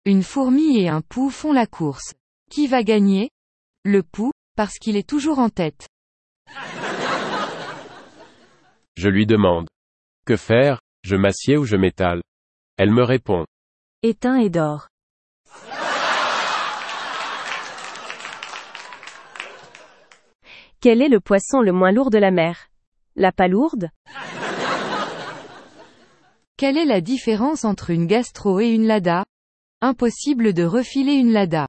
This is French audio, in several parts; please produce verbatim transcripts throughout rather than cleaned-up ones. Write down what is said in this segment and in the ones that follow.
Une fourmi et un pou font la course. Qui va gagner? Le pou, parce qu'il est toujours en tête. Je lui demande. Que faire, je m'assieds ou je m'étale? Elle me répond. Éteins et dors. Quel est le poisson le moins lourd de la mer? La palourde? Quelle est la différence entre une gastro et une lada? Impossible de refiler une lada.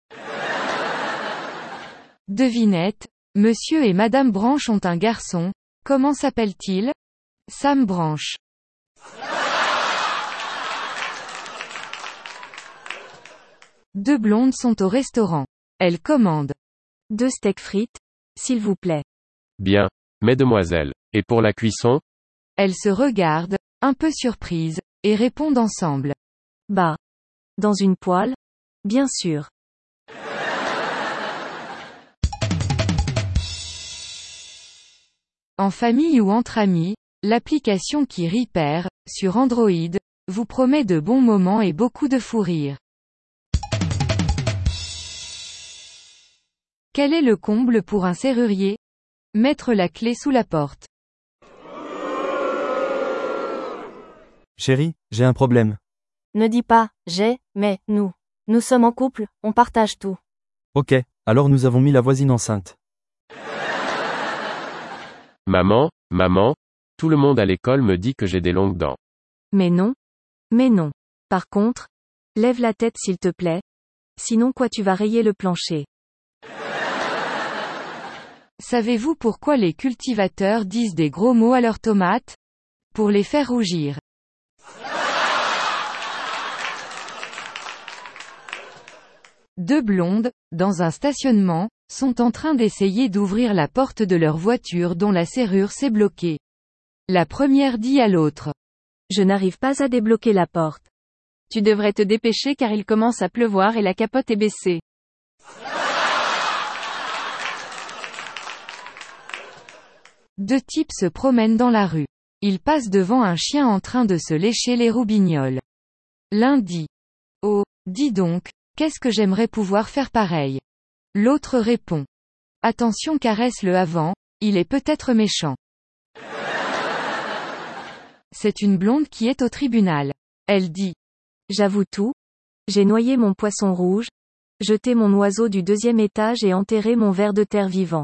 Devinette, Monsieur et Madame Branche ont un garçon, comment s'appelle-t-il? Sam Branche. Deux blondes sont au restaurant. Elles commandent. Deux steaks frites, s'il vous plaît. Bien, mesdemoiselles. Et pour la cuisson? Elles se regardent, un peu surprises, et répondent ensemble. Bah. Dans une poêle? Bien sûr. En famille ou entre amis, l'application qui Repair, sur Android, vous promet de bons moments et beaucoup de fou rire. Quel est le comble pour un serrurier? Mettre la clé sous la porte. Chérie, j'ai un problème. Ne dis pas, j'ai, mais, nous. Nous sommes en couple, on partage tout. Ok, alors nous avons mis la voisine enceinte. Maman, maman, tout le monde à l'école me dit que j'ai des longues dents. Mais non. Mais non. Par contre, lève la tête s'il te plaît. Sinon quoi tu vas rayer le plancher. Savez-vous pourquoi les cultivateurs disent des gros mots à leurs tomates? Pour les faire rougir. Deux blondes, dans un stationnement, sont en train d'essayer d'ouvrir la porte de leur voiture dont la serrure s'est bloquée. La première dit à l'autre. Je n'arrive pas à débloquer la porte. Tu devrais te dépêcher car il commence à pleuvoir et la capote est baissée. Deux types se promènent dans la rue. Ils passent devant un chien en train de se lécher les roubignoles. L'un dit. Oh, dis donc, qu'est-ce que j'aimerais pouvoir faire pareil. L'autre répond. Attention caresse-le avant, il est peut-être méchant. C'est une blonde qui est au tribunal. Elle dit. J'avoue tout. J'ai noyé mon poisson rouge, jeté mon oiseau du deuxième étage et enterré mon ver de terre vivant.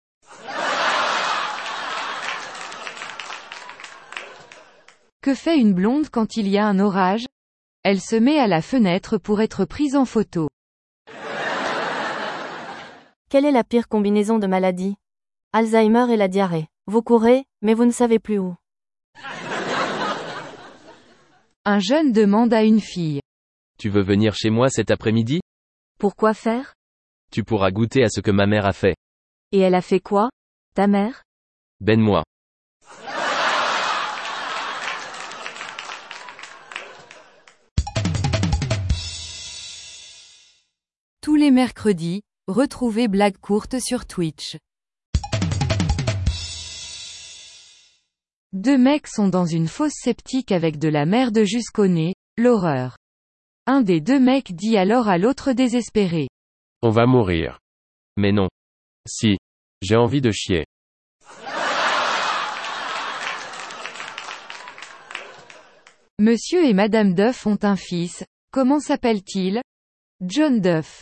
Que fait une blonde quand il y a un orage? Elle se met à la fenêtre pour être prise en photo. Quelle est la pire combinaison de maladies? Alzheimer et la diarrhée. Vous courez, mais vous ne savez plus où. Un jeune demande à une fille. Tu veux venir chez moi cet après-midi? Pourquoi faire? Tu pourras goûter à ce que ma mère a fait. Et elle a fait quoi? Ta mère? Ben-moi. Tous les mercredis, retrouvez Blague courte sur Twitch. Deux mecs sont dans une fosse septique avec de la merde jusqu'au nez, l'horreur. Un des deux mecs dit alors à l'autre désespéré. On va mourir. Mais non. Si. J'ai envie de chier. Monsieur et Madame Duff ont un fils, comment s'appelle-t-il? John Duff.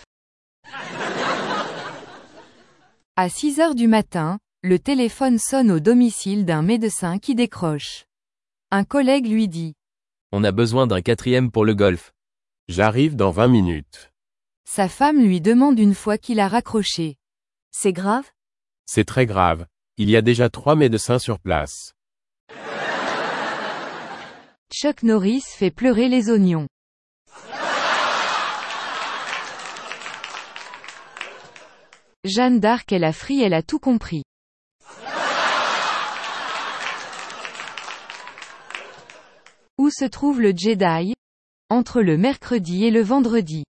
À six heures du matin, le téléphone sonne au domicile d'un médecin qui décroche. Un collègue lui dit. On a besoin d'un quatrième pour le golf. J'arrive dans vingt minutes. Sa femme lui demande une fois qu'il a raccroché. C'est grave? C'est très grave. Il y a déjà trois médecins sur place. Chuck Norris fait pleurer les oignons. Jeanne d'Arc elle a fri elle a tout compris. Où se trouve le Jedi? Entre le mercredi et le vendredi.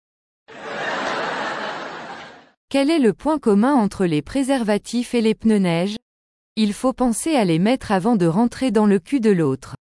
Quel est le point commun entre les préservatifs et les pneus neige? Il faut penser à les mettre avant de rentrer dans le cul de l'autre.